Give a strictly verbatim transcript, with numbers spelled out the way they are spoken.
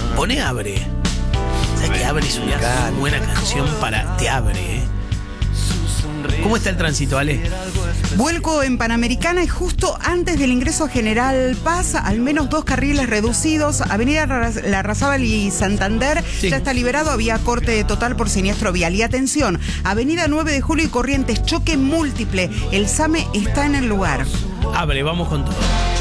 Pone Abre. ¿Sabes que Abre es una buena canción para Te Abre, eh? ¿Cómo está el tránsito, Ale? Vuelco en Panamericana y justo antes del ingreso a General Paz, al menos dos carriles reducidos. Avenida Larrazábal y Santander sí. Ya está liberado, había corte total por siniestro vial. Y atención, Avenida nueve de Julio y Corrientes, choque múltiple. El SAME está en el lugar. Abre, vamos con todo.